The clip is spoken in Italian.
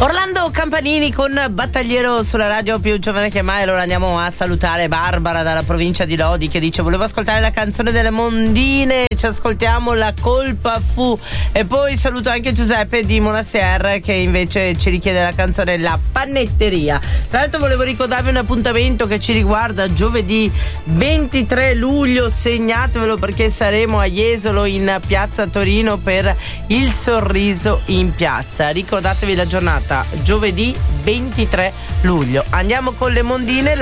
Orlando Campanini con Battagliero sulla radio più giovane che mai. Allora andiamo a salutare Barbara dalla provincia di Lodi che dice: volevo ascoltare la canzone delle Mondine, ci ascoltiamo La colpa fu. E poi saluto anche Giuseppe di Monastier che invece ci richiede la canzone La Panetteria. Tra l'altro volevo ricordarvi un appuntamento che ci riguarda giovedì 23 luglio, segnatevelo perché saremo a Jesolo in piazza Torino per il sorriso in piazza. Ricordatevi la giornata, giovedì 23 luglio. Andiamo con le Mondine.